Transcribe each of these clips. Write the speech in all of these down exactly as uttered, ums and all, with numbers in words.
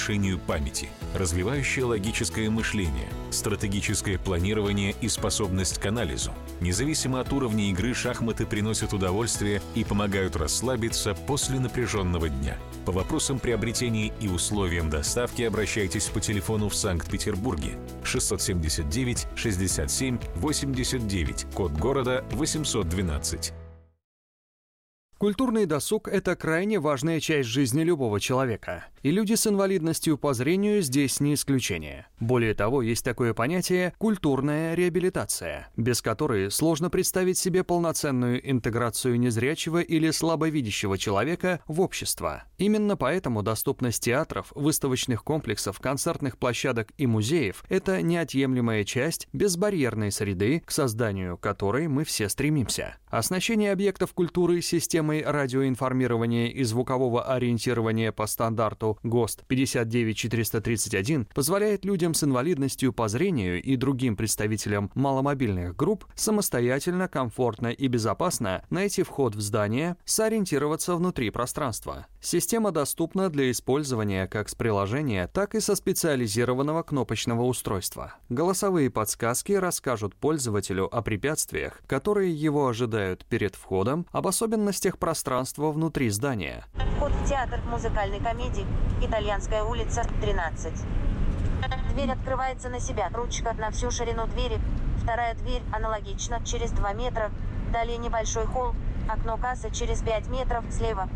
улучшению памяти, развивающая логическое мышление, стратегическое планирование и способность к анализу. Независимо от уровня игры, шахматы приносят удовольствие и помогают расслабиться после напряженного дня. По вопросам приобретения и условиям доставки обращайтесь по телефону в Санкт-Петербурге шестьсот семьдесят девять шестьдесят семь восемьдесят девять, код города восемьсот двенадцать. Культурный досуг – это крайне важная часть жизни любого человека. И люди с инвалидностью по зрению здесь не исключение. Более того, есть такое понятие «культурная реабилитация», без которой сложно представить себе полноценную интеграцию незрячего или слабовидящего человека в общество. Именно поэтому доступность театров, выставочных комплексов, концертных площадок и музеев – это неотъемлемая часть безбарьерной среды, к созданию которой мы все стремимся. Оснащение объектов культуры системой радиоинформирования и звукового ориентирования по стандарту ГОСТ пятьдесят девять четыреста тридцать один позволяет людям с инвалидностью по зрению и другим представителям маломобильных групп самостоятельно, комфортно и безопасно найти вход в здание, сориентироваться внутри пространства. Система доступна для использования как с приложения, так и со специализированного кнопочного устройства. Голосовые подсказки расскажут пользователю о препятствиях, которые его ожидают перед входом, об особенностях пространства внутри здания. Вход в театр музыкальной комедии «Итальянская улица, тринадцать». Дверь открывается на себя. Ручка на всю ширину двери. Вторая дверь аналогично через два метра. Далее небольшой холл. Окно кассы через пять метров слева.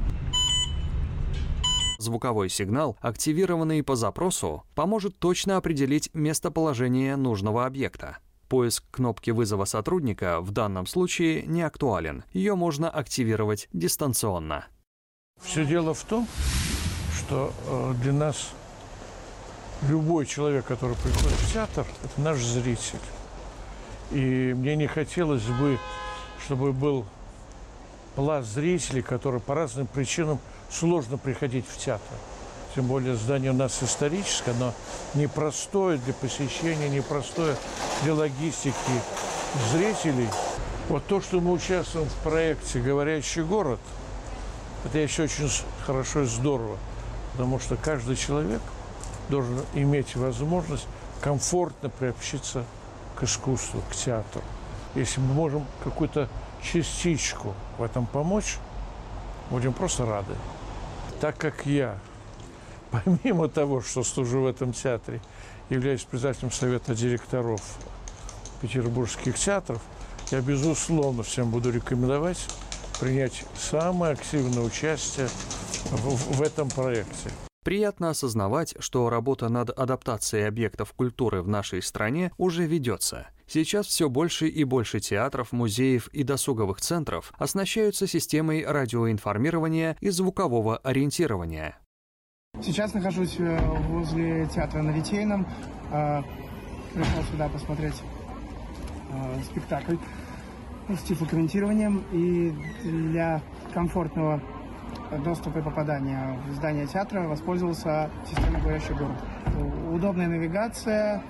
Звуковой сигнал, активированный по запросу, поможет точно определить местоположение нужного объекта. Поиск кнопки вызова сотрудника в данном случае не актуален. Ее можно активировать дистанционно. Все дело в том, что для нас любой человек, который приходит в театр, это наш зритель. И мне не хотелось бы, чтобы был пласт зрителей, которые по разным причинам сложно приходить в театр. Тем более здание у нас историческое, оно непростое для посещения, непростое для логистики зрителей. Вот то, что мы участвуем в проекте «Говорящий город», это еще очень хорошо и здорово, потому что каждый человек должен иметь возможность комфортно приобщиться к искусству, к театру. Если мы можем какую-то частичку в этом помочь, будем просто рады. Так как я, помимо того, что служу в этом театре, являюсь председателем совета директоров петербургских театров, я, безусловно, всем буду рекомендовать принять самое активное участие в, в этом проекте. Приятно осознавать, что работа над адаптацией объектов культуры в нашей стране уже ведется. Сейчас все больше и больше театров, музеев и досуговых центров оснащаются системой радиоинформирования и звукового ориентирования. Сейчас нахожусь возле театра на Литейном. Пришел сюда посмотреть спектакль с тифлокомментированием. И для комфортного доступа и попадания в здание театра воспользовался системой «Говорящий город». Удобная навигация,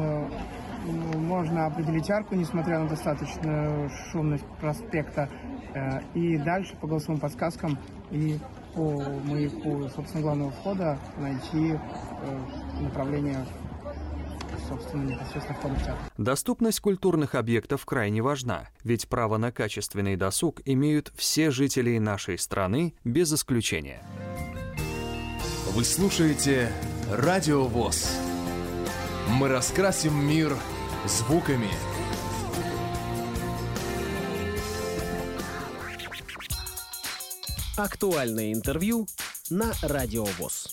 можно определить арку, несмотря на достаточную шумность проспекта, и дальше по голосовым подсказкам и по маяку, собственно, главного входа найти направление, собственно, непосредственно входа в театр. Доступность культурных объектов крайне важна, ведь право на качественный досуг имеют все жители нашей страны без исключения. Вы слушаете Радио ВОС. Мы раскрасим мир звуками. Актуальное интервью на Радио ВОС.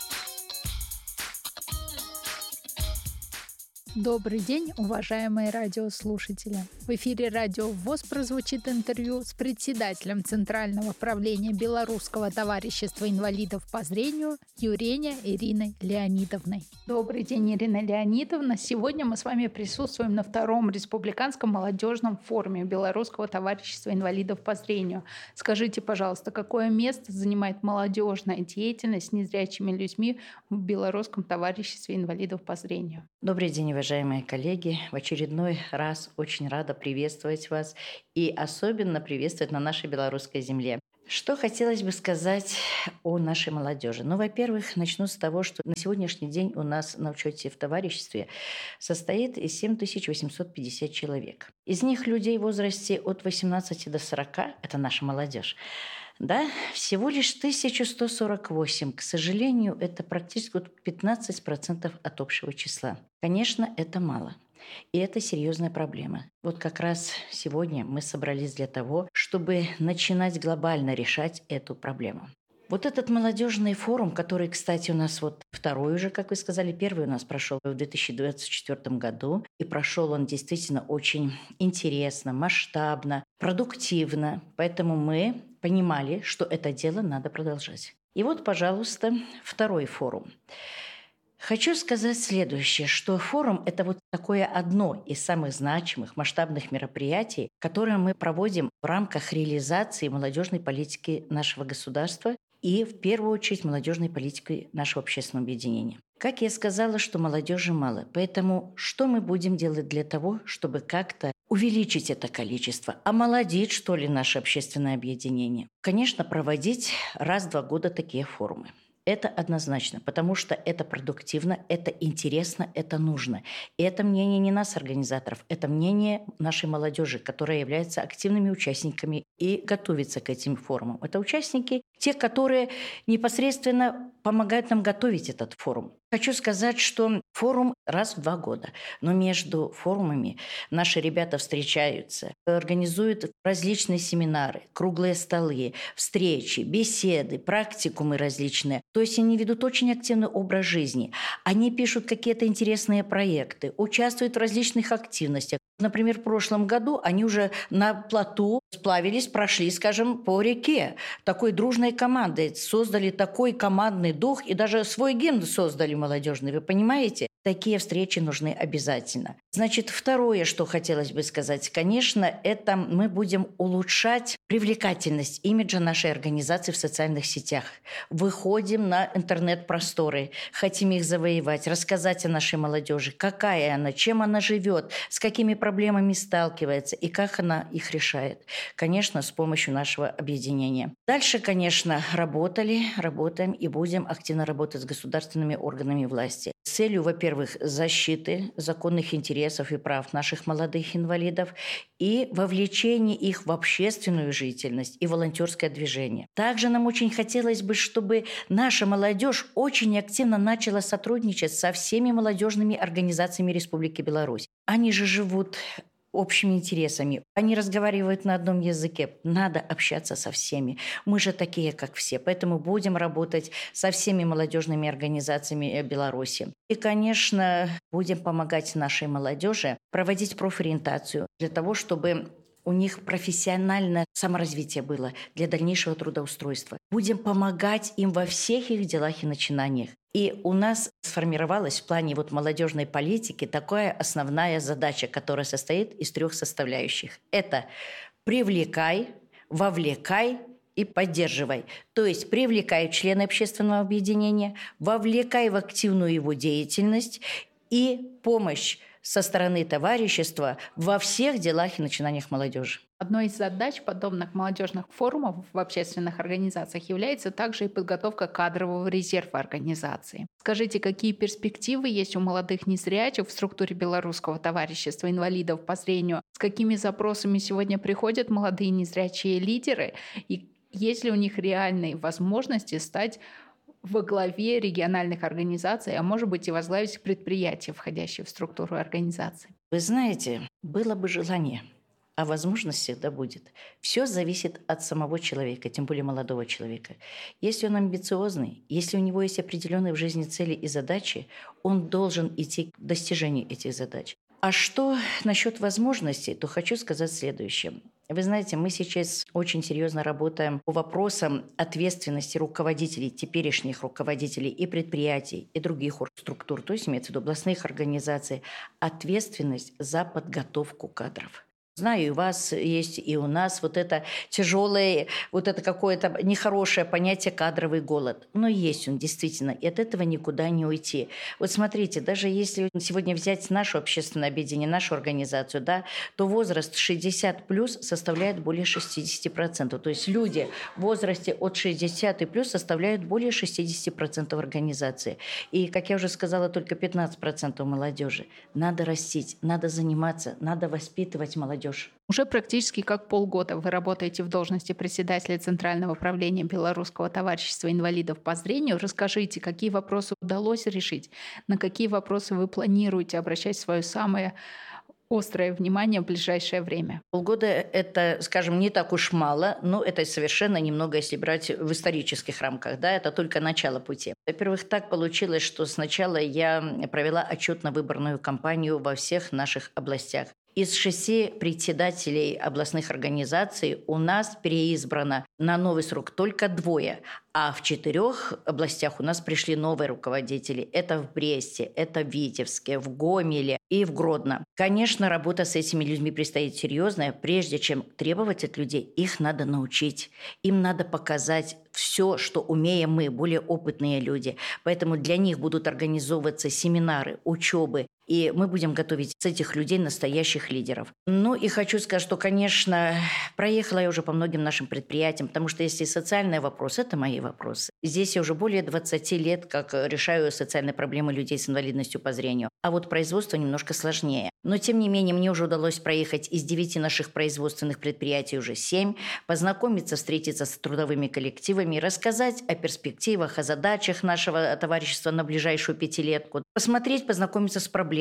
Добрый день, уважаемые радиослушатели! В эфире Радио ВОС прозвучит интервью с председателем Центрального правления Белорусского товарищества инвалидов по зрению Юреня Ириной Леонидовной. Добрый день, Ирина Леонидовна! Сегодня мы с вами присутствуем на втором республиканском молодежном форуме Белорусского товарищества инвалидов по зрению. Скажите, пожалуйста, какое место занимает молодежная деятельность с незрячими людьми в Белорусском товариществе инвалидов по зрению? Добрый день, уважаемые коллеги! В очередной раз очень рада приветствовать вас и особенно приветствовать на нашей белорусской земле. Что хотелось бы сказать о нашей молодежи? Ну, во-первых, начну с того, что на сегодняшний день у нас на учете в товариществе состоит из семь тысяч восемьсот пятьдесят человек. Из них людей в возрасте от восемнадцати до сорока, это наша молодежь, да, всего лишь тысяча сто сорок восемь. К сожалению, это практически пятнадцать процентов от общего числа. Конечно, это мало. И это серьезная проблема. Вот как раз сегодня мы собрались для того, чтобы начинать глобально решать эту проблему. Вот этот молодежный форум, который, кстати, у нас вот второй уже, как вы сказали, первый у нас прошел в две тысячи двадцать четвёртом году. И прошел он действительно очень интересно, масштабно, продуктивно. Поэтому мы понимали, что это дело надо продолжать. И вот, пожалуйста, второй форум. Хочу сказать следующее, что форум – это вот такое одно из самых значимых масштабных мероприятий, которое мы проводим в рамках реализации молодежной политики нашего государства и, в первую очередь, молодежной политики нашего общественного объединения. Как я сказала, что молодежи мало, поэтому что мы будем делать для того, чтобы как-то увеличить это количество, омолодить, что ли, наше общественное объединение? Конечно, проводить раз в два года такие форумы. Это однозначно, потому что это продуктивно, это интересно, это нужно. И это мнение не нас, организаторов, это мнение нашей молодежи, которая является активными участниками и готовится к этим форумам. Это участники, те, которые непосредственно помогают нам готовить этот форум. Хочу сказать, что форум раз в два года, но между форумами наши ребята встречаются, организуют различные семинары, круглые столы, встречи, беседы, практикумы различные. То есть они ведут очень активный образ жизни. Они пишут какие-то интересные проекты, участвуют в различных активностях. Например, в прошлом году они уже на плоту сплавились, прошли, скажем, по реке. Такой дружной командой создали такой командный дух и даже свой гимн создали молодежный. Вы понимаете? Такие встречи нужны обязательно. Значит, второе, что хотелось бы сказать, конечно, это мы будем улучшать привлекательность имиджа нашей организации в социальных сетях. Выходим на интернет-просторы, хотим их завоевать, рассказать о нашей молодежи, какая она, чем она живет, с какими проблемами сталкивается и как она их решает. Конечно, с помощью нашего объединения. Дальше, конечно, работали, работаем и будем активно работать с государственными органами власти. С целью, во-первых, защиты законных интересов и прав наших молодых инвалидов и вовлечения их в общественную деятельность и волонтерское движение. Также нам очень хотелось бы, чтобы наша молодежь очень активно начала сотрудничать со всеми молодежными организациями Республики Беларусь. Они же живут общими интересами. Они разговаривают на одном языке. Надо общаться со всеми. Мы же такие, как все. Поэтому будем работать со всеми молодежными организациями Беларуси. И, конечно, будем помогать нашей молодежи проводить профориентацию для того, чтобы у них профессиональное саморазвитие было для дальнейшего трудоустройства. Будем помогать им во всех их делах и начинаниях. И у нас сформировалась в плане вот молодежной политики такая основная задача, которая состоит из трех составляющих. Это привлекай, вовлекай и поддерживай. То есть привлекай члены общественного объединения, вовлекай в активную его деятельность и помощь со стороны товарищества во всех делах и начинаниях молодежи. Одной из задач подобных молодежных форумов в общественных организациях является также и подготовка кадрового резерва организации. Скажите, какие перспективы есть у молодых незрячих в структуре Белорусского товарищества инвалидов по зрению? С какими запросами сегодня приходят молодые незрячие лидеры? И есть ли у них реальные возможности стать во главе региональных организаций, а может быть и возглавить предприятия, входящие в структуру организации? Вы знаете, было бы желание, а возможность всегда будет. Все зависит от самого человека, тем более молодого человека. Если он амбициозный, если у него есть определенные в жизни цели и задачи, он должен идти к достижению этих задач. А что насчет возможностей, то хочу сказать следующее. Вы знаете, мы сейчас очень серьезно работаем по вопросам ответственности руководителей, теперешних руководителей и предприятий, и других структур, то есть имеется в виду областных организаций, ответственность за подготовку кадров. Знаю, и у вас есть, и у нас вот это тяжелое, вот это какое-то нехорошее понятие кадровый голод. Но есть он действительно, и от этого никуда не уйти. Вот смотрите, даже если сегодня взять нашу общественное объединение, нашу организацию, да, то возраст шестьдесят плюс составляет более шестьдесят процентов. То есть люди в возрасте от шестидесяти плюс составляют более шестьдесят процентов организации. И, как я уже сказала, только пятнадцать процентов молодежи. Надо растить, надо заниматься, надо воспитывать молодежь. Уже практически как полгода вы работаете в должности председателя Центрального правления Белорусского товарищества инвалидов по зрению. Расскажите, какие вопросы удалось решить, на какие вопросы вы планируете обращать свое самое острое внимание в ближайшее время? Полгода – это, скажем, не так уж мало, но это совершенно немного, если брать в исторических рамках. Да, это только начало пути. Во-первых, так получилось, что сначала я провела отчетно-выборную кампанию во всех наших областях. Из шести председателей областных организаций у нас переизбрано на новый срок только двое, а в четырех областях у нас пришли новые руководители. Это в Бресте, это в Витебске, в Гомеле и в Гродно. Конечно, работа с этими людьми предстоит серьезная. Прежде чем требовать от людей, их надо научить. Им надо показать все, что умеем мы, более опытные люди. Поэтому для них будут организовываться семинары, учебы. И мы будем готовить с этих людей настоящих лидеров. Ну и хочу сказать, что, конечно, проехала я уже по многим нашим предприятиям, потому что если социальные вопросы, это мои вопросы. Здесь я уже более двадцати лет как решаю социальные проблемы людей с инвалидностью по зрению. А вот производство немножко сложнее. Но, тем не менее, мне уже удалось проехать из девяти наших производственных предприятий уже семь, познакомиться, встретиться с трудовыми коллективами, рассказать о перспективах, о задачах нашего товарищества на ближайшую пятилетку, посмотреть, познакомиться с проблемами.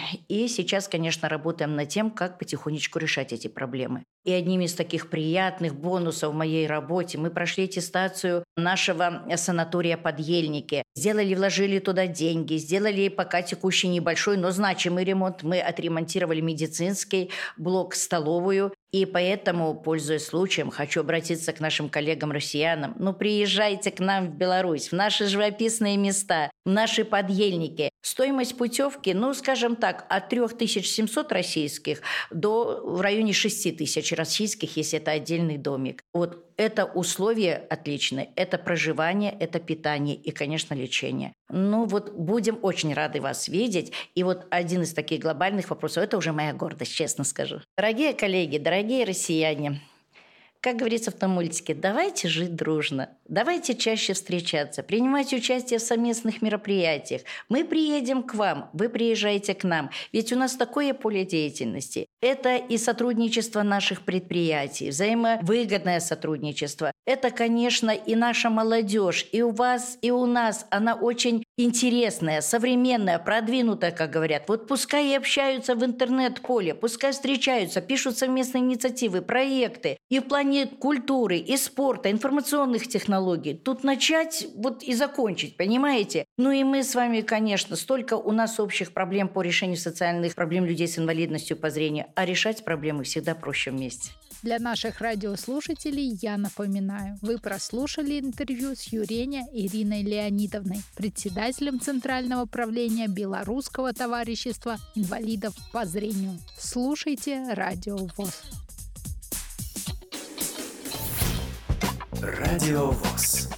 И сейчас, конечно, работаем над тем, как потихонечку решать эти проблемы. И одним из таких приятных бонусов в моей работе мы прошли аттестацию нашего санатория под Ельники. Сделали, вложили туда деньги, сделали пока текущий небольшой, но значимый ремонт. Мы отремонтировали медицинский блок, столовую. И поэтому, пользуясь случаем, хочу обратиться к нашим коллегам-россиянам. Ну, приезжайте к нам в Беларусь, в наши живописные места, в наши подъельники. Стоимость путевки, ну, скажем так, от три тысячи семьсот российских до в районе шесть тысяч российских, если это отдельный домик. Вот это условия отличные. Это проживание, это питание и, конечно, лечение. Ну, вот будем очень рады вас видеть. И вот один из таких глобальных вопросов, это уже моя гордость, честно скажу. Дорогие коллеги, дорогие россияне, как говорится в том мультике, давайте жить дружно, давайте чаще встречаться, принимать участие в совместных мероприятиях. Мы приедем к вам, вы приезжаете к нам. Ведь у нас такое поле деятельности. Это и сотрудничество наших предприятий, взаимовыгодное сотрудничество. Это, конечно, и наша молодежь, и у вас, и у нас. Она очень интересная, современная, продвинутая, как говорят. Вот пускай и общаются в интернет-поле, пускай встречаются, пишут совместные инициативы, проекты. И в плане культуры, и спорта, информационных технологий. Тут начать вот и закончить, понимаете? Ну и мы с вами, конечно, столько у нас общих проблем по решению социальных проблем людей с инвалидностью по зрению, а решать проблемы всегда проще вместе. Для наших радиослушателей я напоминаю, вы прослушали интервью с Юреня Ириной Леонидовной, председателем Центрального правления Белорусского товарищества инвалидов по зрению. Слушайте Радио ВОС. Радио ВОС.